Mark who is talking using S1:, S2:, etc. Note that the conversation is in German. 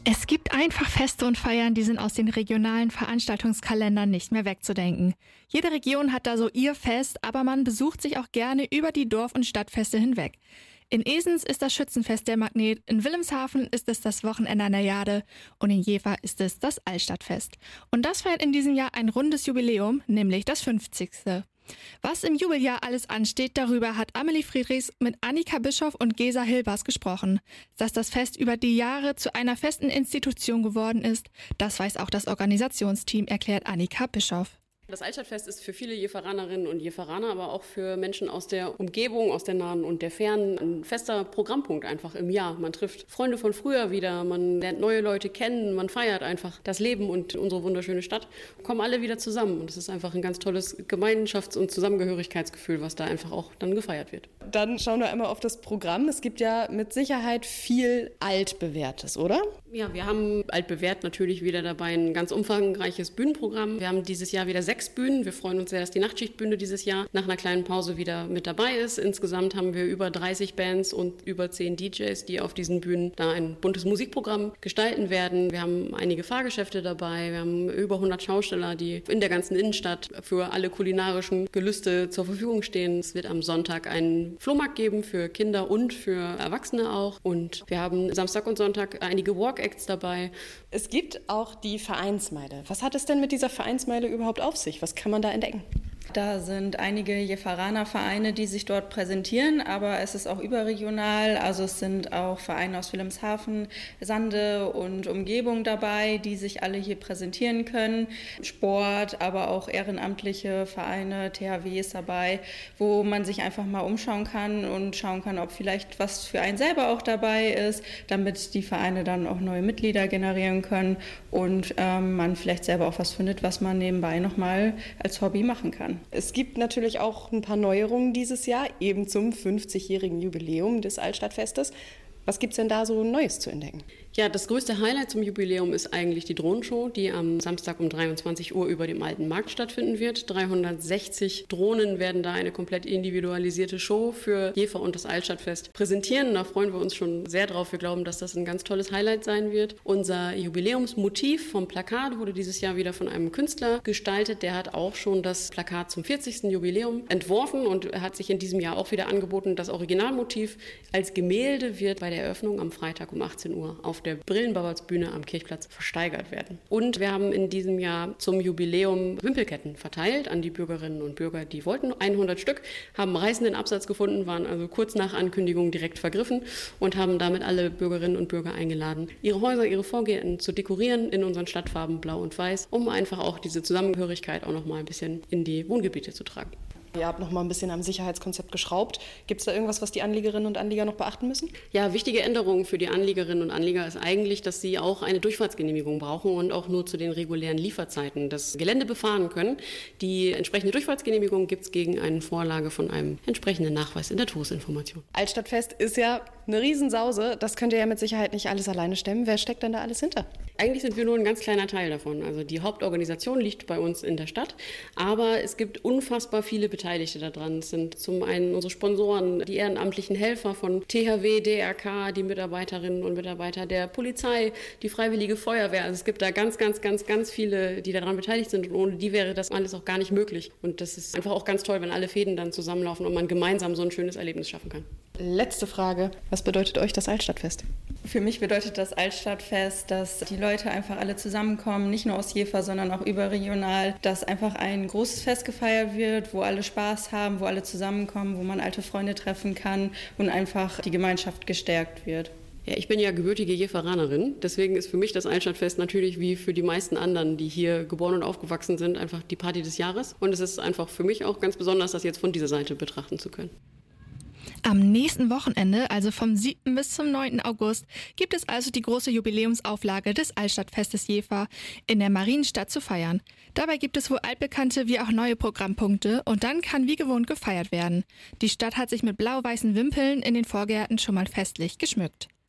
S1: Es gibt einfach Feste und Feiern, die sind aus den regionalen Veranstaltungskalendern nicht mehr wegzudenken. Jede Region hat da so ihr Fest, aber man besucht sich auch gerne über die Dorf- und Stadtfeste hinweg. In Esens ist das Schützenfest der Magnet, in Wilhelmshaven ist es das Wochenende an der Jade und in Jever ist es das Altstadtfest. Und das feiert in diesem Jahr ein rundes Jubiläum, nämlich das 50. Was im Jubeljahr alles ansteht, darüber hat Amelie Friedrichs mit Annika Bischoff und Gesa Hilbers gesprochen. Dass das Fest über die Jahre zu einer festen Institution geworden ist, das weiß auch das Organisationsteam, erklärt Annika Bischoff.
S2: Das Altstadtfest ist für viele Jeveranerinnen und Jeveraner, aber auch für Menschen aus der Umgebung, aus der Nahen und der Fernen ein fester Programmpunkt einfach im Jahr. Man trifft Freunde von früher wieder, man lernt neue Leute kennen, man feiert einfach das Leben und unsere wunderschöne Stadt. Kommen alle wieder zusammen und es ist einfach ein ganz tolles Gemeinschafts- und Zusammengehörigkeitsgefühl, was da einfach auch dann gefeiert wird.
S3: Dann schauen wir einmal auf das Programm. Es gibt ja mit Sicherheit viel Altbewährtes, oder?
S2: Ja, wir haben altbewährt natürlich wieder dabei ein ganz umfangreiches Bühnenprogramm. Wir haben dieses Jahr wieder 6 Bühnen. Wir freuen uns sehr, dass die Nachtschichtbühne dieses Jahr nach einer kleinen Pause wieder mit dabei ist. Insgesamt haben wir über 30 Bands und über 10 DJs, die auf diesen Bühnen da ein buntes Musikprogramm gestalten werden. Wir haben einige Fahrgeschäfte dabei. Wir haben über 100 Schausteller, die in der ganzen Innenstadt für alle kulinarischen Gelüste zur Verfügung stehen. Es wird am Sonntag einen Flohmarkt geben für Kinder und für Erwachsene auch. Und wir haben Samstag und Sonntag einige Walk-Acts dabei.
S3: Es gibt auch die Vereinsmeile. Was hat es denn mit dieser Vereinsmeile überhaupt auf sich? Was kann man da entdecken?
S4: Da sind einige Jeveraner-Vereine, die sich dort präsentieren, aber es ist auch überregional. Also es sind auch Vereine aus Wilhelmshaven, Sande und Umgebung dabei, die sich alle hier präsentieren können. Sport, aber auch ehrenamtliche Vereine, THW ist dabei, wo man sich einfach mal umschauen kann und schauen kann, ob vielleicht was für einen selber auch dabei ist, damit die Vereine dann auch neue Mitglieder generieren können und man vielleicht selber auch was findet, was man nebenbei nochmal als Hobby machen kann.
S3: Es gibt natürlich auch ein paar Neuerungen dieses Jahr, eben zum 50-jährigen Jubiläum des Altstadtfestes. Was gibt es denn da so Neues zu entdecken?
S2: Ja, das größte Highlight zum Jubiläum ist eigentlich die Drohnenshow, die am Samstag um 23 Uhr über dem Alten Markt stattfinden wird. 360 Drohnen werden da eine komplett individualisierte Show für Jever und das Altstadtfest präsentieren. Da freuen wir uns schon sehr drauf. Wir glauben, dass das ein ganz tolles Highlight sein wird. Unser Jubiläumsmotiv vom Plakat wurde dieses Jahr wieder von einem Künstler gestaltet. Der hat auch schon das Plakat zum 40. Jubiläum entworfen und hat sich in diesem Jahr auch wieder angeboten. Das Originalmotiv als Gemälde wird bei der Eröffnung am Freitag um 18 Uhr auf der Brillenbauersbühne am Kirchplatz versteigert werden. Und wir haben in diesem Jahr zum Jubiläum Wimpelketten verteilt an die Bürgerinnen und Bürger, die wollten. 100 Stück, haben reißenden Absatz gefunden, waren also kurz nach Ankündigung direkt vergriffen und haben damit alle Bürgerinnen und Bürger eingeladen, ihre Häuser, ihre Vorgärten zu dekorieren in unseren Stadtfarben Blau und Weiß, um einfach auch diese Zusammengehörigkeit auch noch mal ein bisschen in die Wohngebiete zu tragen.
S3: Ihr habt noch mal ein bisschen am Sicherheitskonzept geschraubt. Gibt es da irgendwas, was die Anliegerinnen und Anlieger noch beachten müssen?
S2: Ja, wichtige Änderungen für die Anliegerinnen und Anlieger ist eigentlich, dass sie auch eine Durchfahrtsgenehmigung brauchen und auch nur zu den regulären Lieferzeiten das Gelände befahren können. Die entsprechende Durchfahrtsgenehmigung gibt es gegen eine Vorlage von einem entsprechenden Nachweis in der Todesinformation.
S3: Altstadtfest ist ja eine Riesensause. Das könnt ihr ja mit Sicherheit nicht alles alleine stemmen. Wer steckt denn da alles hinter?
S2: Eigentlich sind wir nur ein ganz kleiner Teil davon. Also die Hauptorganisation liegt bei uns in der Stadt, aber es gibt unfassbar viele Beteiligte daran. Es sind zum einen unsere Sponsoren, die ehrenamtlichen Helfer von THW, DRK, die Mitarbeiterinnen und Mitarbeiter der Polizei, die Freiwillige Feuerwehr. Also es gibt da ganz viele, die daran beteiligt sind und ohne die wäre das alles auch gar nicht möglich. Und das ist einfach auch ganz toll, wenn alle Fäden dann zusammenlaufen und man gemeinsam so ein schönes Erlebnis schaffen kann.
S3: Letzte Frage. Was bedeutet euch das Altstadtfest?
S4: Für mich bedeutet das Altstadtfest, dass die Leute einfach alle zusammenkommen, nicht nur aus Jever, sondern auch überregional, dass einfach ein großes Fest gefeiert wird, wo alle Spaß haben, wo alle zusammenkommen, wo man alte Freunde treffen kann und einfach die Gemeinschaft gestärkt wird.
S2: Ja, ich bin ja gebürtige Jeveranerin, deswegen ist für mich das Altstadtfest natürlich wie für die meisten anderen, die hier geboren und aufgewachsen sind, einfach die Party des Jahres. Und es ist einfach für mich auch ganz besonders, das jetzt von dieser Seite betrachten zu können.
S1: Am nächsten Wochenende, also vom 7. bis zum 9. August, gibt es also die große Jubiläumsauflage des Altstadtfestes Jever in der Marienstadt zu feiern. Dabei gibt es wohl altbekannte wie auch neue Programmpunkte und dann kann wie gewohnt gefeiert werden. Die Stadt hat sich mit blau-weißen Wimpeln in den Vorgärten schon mal festlich geschmückt.